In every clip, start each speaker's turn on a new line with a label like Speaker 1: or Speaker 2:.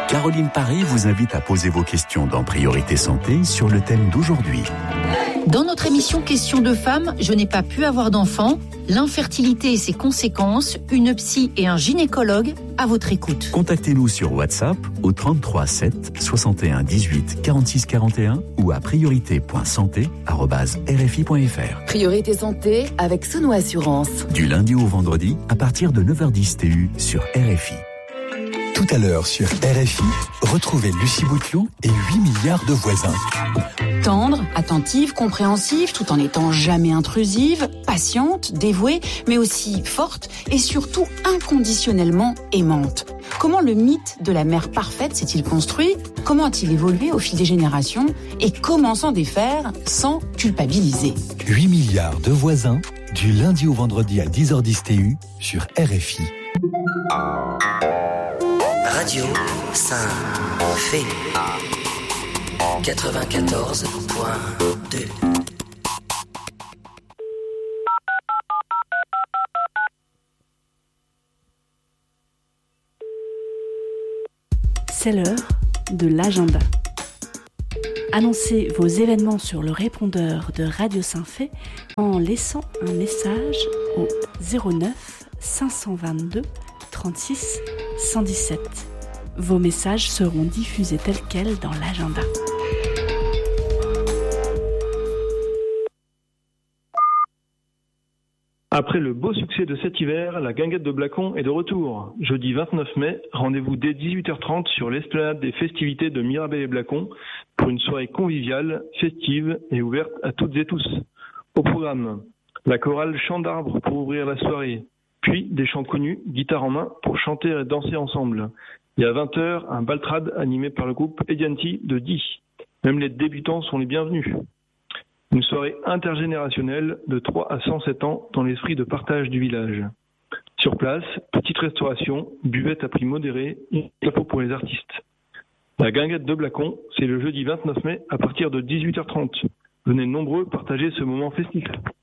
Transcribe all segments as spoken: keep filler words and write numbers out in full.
Speaker 1: Caroline Paré vous invite à poser vos questions dans Priorité Santé sur le thème d'aujourd'hui.
Speaker 2: Dans notre émission Questions de femmes, je n'ai pas pu avoir d'enfant, l'infertilité et ses conséquences, une psy et un gynécologue à votre écoute.
Speaker 1: Contactez-nous sur WhatsApp au trente-trois sept soixante et un dix-huit quarante-six quarante et un ou à priorité point santé arobase r f i point f r.
Speaker 3: Priorité Santé avec Sono Assurance.
Speaker 1: Du lundi au vendredi à partir de neuf heures dix T U sur R F I.
Speaker 4: Tout à l'heure sur R F I, retrouvez Lucie Bouteloup et huit milliards de voisins.
Speaker 5: Tendre, attentive, compréhensive, tout en étant jamais intrusive, patiente, dévouée, mais aussi forte et surtout inconditionnellement aimante. Comment le mythe de la mère parfaite s'est-il construit ? Comment a-t-il évolué au fil des générations ? Et comment s'en défaire sans culpabiliser ?
Speaker 4: huit milliards de voisins, du lundi au vendredi à dix heures dix T U sur R F I.
Speaker 6: Radio Saint-Fé quatre-vingt-quatorze point deux.
Speaker 7: C'est l'heure de l'agenda. Annoncez vos événements sur le répondeur de Radio Saint-Fé en laissant un message au zéro neuf cinq cent vingt-deux trente-six cent dix-sept. Vos messages seront diffusés tels quels dans l'agenda.
Speaker 8: Après le beau succès de cet hiver, la guinguette de Blacon est de retour. Jeudi vingt-neuf mai, rendez-vous dès dix-huit heures trente sur l'esplanade des festivités de Mirabel et Blacon pour une soirée conviviale, festive et ouverte à toutes et tous. Au programme, la chorale Chant d'Arbre pour ouvrir la soirée, puis des chants connus, guitare en main, pour chanter et danser ensemble. Et à vingt heures, un baltrade animé par le groupe Edianti de Die. Même les débutants sont les bienvenus. Une soirée intergénérationnelle de trois à cent sept ans dans l'esprit de partage du village. Sur place, petite restauration, buvette à prix modéré et chapeau pour les artistes. La guinguette de Blacon, c'est le jeudi vingt-neuf mai à partir de dix-huit heures trente. Venez nombreux partager ce moment festif.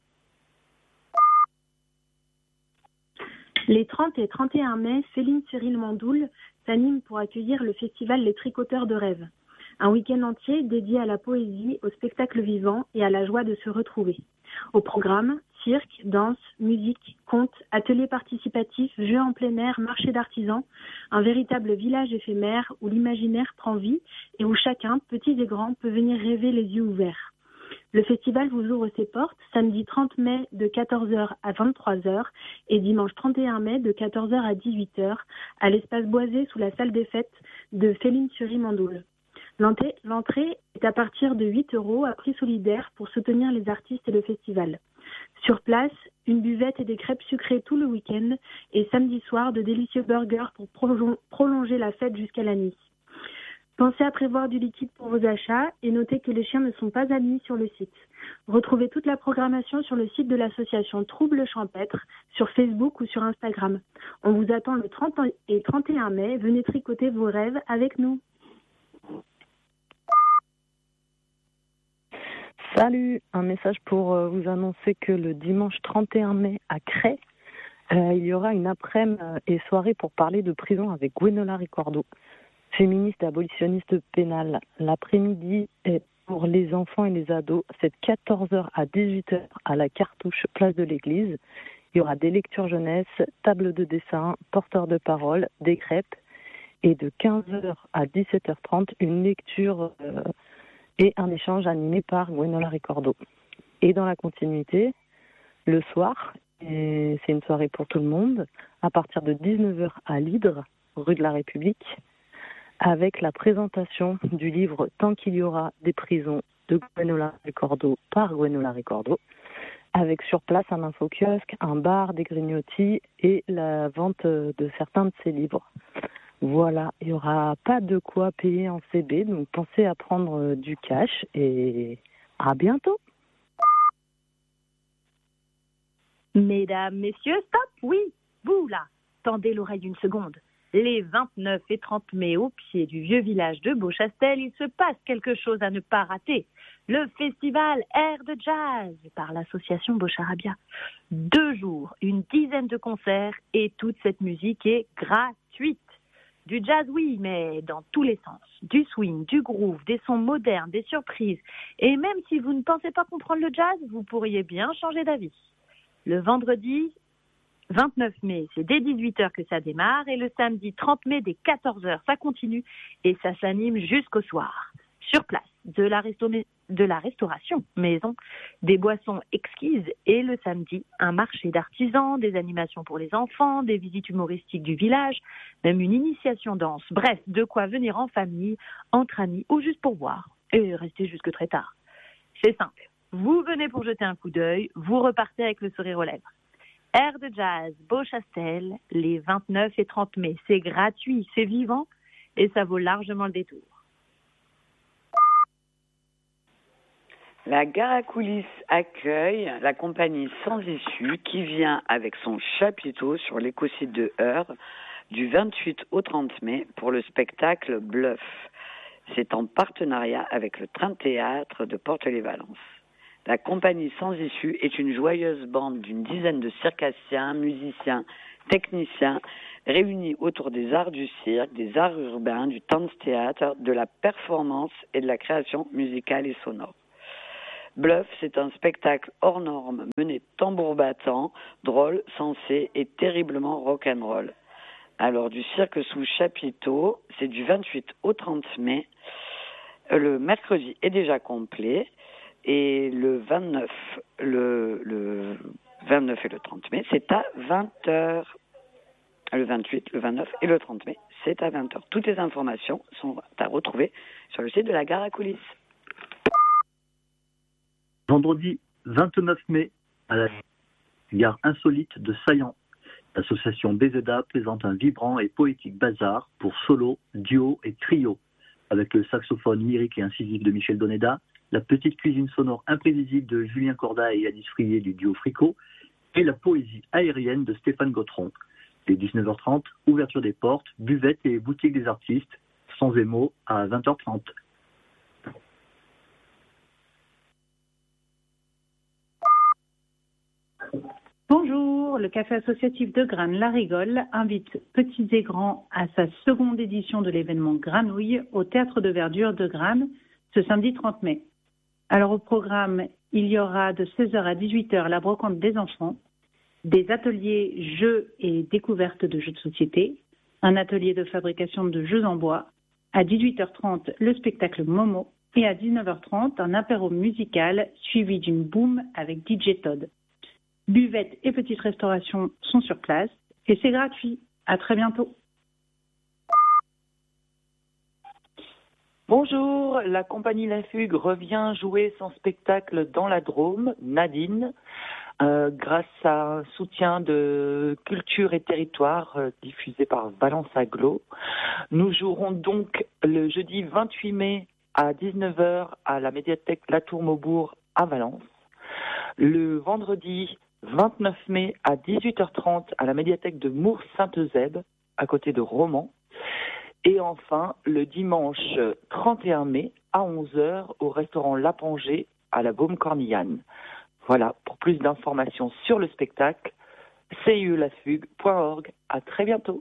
Speaker 9: Les trente et trente et un mai, Céline Cyril Mandoul s'anime pour accueillir le festival Les Tricoteurs de Rêves. Un week-end entier dédié à la poésie, au spectacle vivant et à la joie de se retrouver. Au programme, cirque, danse, musique, contes, ateliers participatifs, jeux en plein air, marché d'artisans, un véritable village éphémère où l'imaginaire prend vie et où chacun, petits et grands, peut venir rêver les yeux ouverts. Le festival vous ouvre ses portes samedi trente mai de quatorze heures à vingt-trois heures et dimanche trente et un mai de quatorze heures à dix-huit heures à l'espace boisé sous la salle des fêtes de Féline-sur-Mandoul. L'entrée, l'entrée est à partir de huit euros à prix solidaire pour soutenir les artistes et le festival. Sur place, une buvette et des crêpes sucrées tout le week-end et samedi soir, de délicieux burgers pour prolonger la fête jusqu'à la nuit. Pensez à prévoir du liquide pour vos achats et notez que les chiens ne sont pas admis sur le site. Retrouvez toute la programmation sur le site de l'association Trouble Champêtre, sur Facebook ou sur Instagram. On vous attend le trente et trente et un mai. Venez tricoter vos rêves avec nous.
Speaker 10: Salut, un message pour euh, vous annoncer que le dimanche trente et un mai à Cray, euh, il y aura une après-midi et soirée pour parler de prison avec Gwenola Ricordo, féministe et abolitionniste pénale. L'après-midi est pour les enfants et les ados, c'est de quatorze heures à dix-huit heures à la Cartouche, place de l'église. Il y aura des lectures jeunesse, table de dessin, porteurs de parole, des crêpes, et de quinze heures à dix-sept heures trente, une lecture euh, et un échange animé par Gwenola Ricordo. Et dans la continuité, le soir, et c'est une soirée pour tout le monde, à partir de dix-neuf heures à l'Hydre, rue de la République, avec la présentation du livre « Tant qu'il y aura des prisons » de Gwenola Ricordo par Gwenola Ricordo, avec sur place un infokiosque, un bar, des grignotis et la vente de certains de ses livres. Voilà, il n'y aura pas de quoi payer en C B, donc pensez à prendre du cash et à bientôt.
Speaker 11: Mesdames, messieurs, stop, oui, vous là, tendez l'oreille une seconde. Les vingt-neuf et trente mai, au pied du vieux village de Beauchastel, il se passe quelque chose à ne pas rater. Le festival Air de Jazz par l'association Beaucharabia. Deux jours, une dizaine de concerts et toute cette musique est gratuite. Du jazz, oui, mais dans tous les sens. Du swing, du groove, des sons modernes, des surprises. Et même si vous ne pensez pas comprendre le jazz, vous pourriez bien changer d'avis. Le vendredi vingt-neuf mai, c'est dès dix-huit heures que ça démarre. Et le samedi trente mai, dès quatorze heures, ça continue. Et ça s'anime jusqu'au soir. Sur place, de la, resto- de la restauration maison, des boissons exquises. Et le samedi, un marché d'artisans, des animations pour les enfants, des visites humoristiques du village, même une initiation danse. Bref, de quoi venir en famille, entre amis ou juste pour boire. Et rester jusque très tard. C'est simple. Vous venez pour jeter un coup d'œil, vous repartez avec le sourire aux lèvres. Air de jazz, Beauchastel, les vingt-neuf et trente mai. C'est gratuit, c'est vivant et ça vaut largement le détour.
Speaker 12: La gare à coulisses accueille la compagnie Sans Issue qui vient avec son chapiteau sur l'écosite de Heure du vingt-huit au trente mai pour le spectacle Bluff. C'est en partenariat avec le Train Théâtre de Porte-les-Valences. La compagnie Sans Issue est une joyeuse bande d'une dizaine de circassiens, musiciens, techniciens réunis autour des arts du cirque, des arts urbains, du dance-théâtre, de la performance et de la création musicale et sonore. Bluff, c'est un spectacle hors norme, mené tambour battant, drôle, sensé et terriblement rock'n'roll. Alors, du cirque sous chapiteau, c'est du vingt-huit au trente mai. Le mercredi est déjà complet. Et le vingt-neuf, le, le vingt-neuf et le trente mai, c'est à vingt heures. Le vingt-huit, le vingt-neuf et le trente mai, c'est à vingt heures. Toutes les informations sont à retrouver sur le site de la gare à coulisses.
Speaker 13: Vendredi vingt-neuf mai, à la gare insolite de Saillant, l'association B Z A présente un vibrant et poétique bazar pour solo, duo et trio, avec le saxophone lyrique et incisif de Michel Doneda, la petite cuisine sonore imprévisible de Julien Corda et Alice Frier du duo Fricot, et la poésie aérienne de Stéphane Gautron. Dès dix-neuf heures trente, ouverture des portes, buvette et boutique des artistes, sans émo à vingt heures trente.
Speaker 14: Bonjour, le café associatif de Granes La Rigole invite petits et grands à sa seconde édition de l'événement Granouille au Théâtre de Verdure de Granes ce samedi trente mai. Alors au programme, il y aura de seize heures à dix-huit heures la brocante des enfants, des ateliers jeux et découvertes de jeux de société, un atelier de fabrication de jeux en bois, à dix-huit heures trente le spectacle Momo et à dix-neuf heures trente un apéro musical suivi d'une boom avec D J Todd. Buvettes et petites restaurations sont sur place et c'est gratuit. À très bientôt.
Speaker 15: Bonjour, la compagnie La Fugue revient jouer son spectacle dans la Drôme, Nadine, euh, grâce à un soutien de Culture et Territoire euh, diffusé par Valence Aglo. Nous jouerons donc le jeudi vingt-huit mai à dix-neuf heures à la médiathèque La Tour Maubourg à Valence. Le vendredi vingt-neuf mai à dix-huit heures trente à la médiathèque de Mours-Saint-Eusèbe, à côté de Romans. Et enfin, le dimanche trente et un mai à onze heures au restaurant L'Apongée à la Baume-Cornillane. Voilà, pour plus d'informations sur le spectacle, c u la fugue point org. À très bientôt.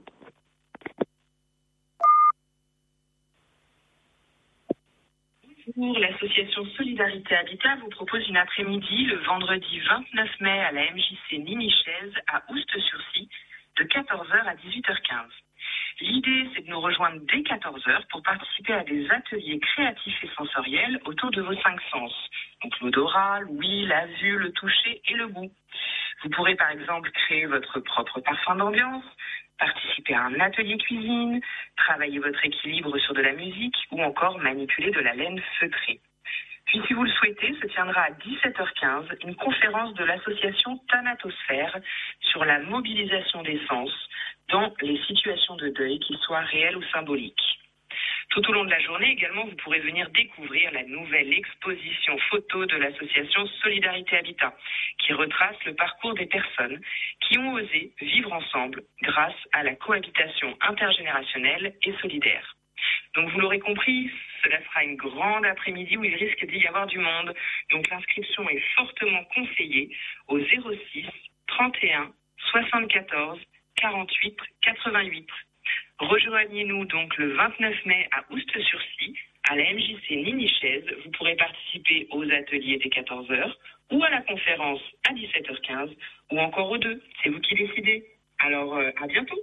Speaker 16: Bonjour, l'association Solidarité Habitat vous propose une après-midi le vendredi vingt-neuf mai à la M J C Ninichaise à Oust-sur-Scie de quatorze heures à dix-huit heures quinze. L'idée, c'est de nous rejoindre dès quatorze heures pour participer à des ateliers créatifs et sensoriels autour de vos cinq sens. Donc l'odorat, l'ouïe, la vue, le toucher et le goût. Vous pourrez par exemple créer votre propre parfum d'ambiance, participer à un atelier cuisine, travailler votre équilibre sur de la musique ou encore manipuler de la laine feutrée. Puis si vous le souhaitez, se tiendra à dix-sept heures quinze une conférence de l'association Thanatosphère sur la mobilisation des sens dans les situations de deuil, qu'ils soient réelles ou symboliques. Tout au long de la journée également, vous pourrez venir découvrir la nouvelle exposition photo de l'association Solidarité Habitat, qui retrace le parcours des personnes qui ont osé vivre ensemble grâce à la cohabitation intergénérationnelle et solidaire. Donc vous l'aurez compris, cela sera une grande après-midi où il risque d'y avoir du monde. Donc l'inscription est fortement conseillée au zéro six trente et un soixante-quatorze quarante-huit quatre-vingt-huit. Rejoignez-nous donc le vingt-neuf mai à Oust-sur-Scie, à la M J C Ninichaise. Vous pourrez participer aux ateliers dès quatorze heures ou à la conférence à dix-sept heures quinze ou encore aux deux. C'est vous qui décidez. Alors, euh, à bientôt.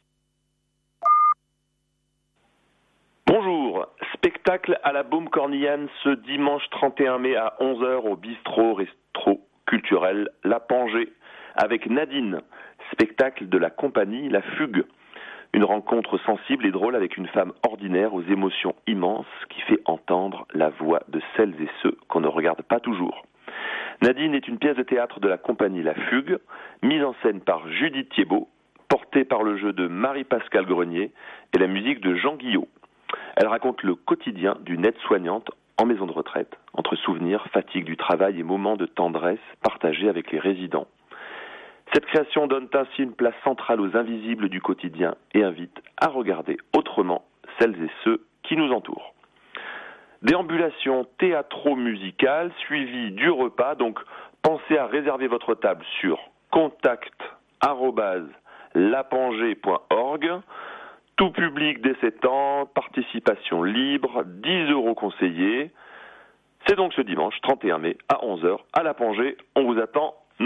Speaker 17: Bonjour, spectacle à la Baume Cornillane ce dimanche trente et un mai à onze heures au bistrot resto culturel La Pangée avec Nadine, spectacle de la compagnie La Fugue. Une rencontre sensible et drôle avec une femme ordinaire aux émotions immenses qui fait entendre la voix de celles et ceux qu'on ne regarde pas toujours. Nadine est une pièce de théâtre de la compagnie La Fugue, mise en scène par Judith Thiebaud, portée par le jeu de Marie-Pascale Grenier et la musique de Jean Guillot. Elle raconte le quotidien d'une aide-soignante en maison de retraite, entre souvenirs, fatigue du travail et moments de tendresse partagés avec les résidents. Cette création donne ainsi une place centrale aux invisibles du quotidien et invite à regarder autrement celles et ceux qui nous entourent. Déambulation théâtro-musicale suivie du repas, donc pensez à réserver votre table sur contact arobase lapangée point org. Tout public dès sept ans, participation libre, dix euros conseillés. C'est donc ce dimanche trente et un mai à onze heures à La Pangée. On vous attend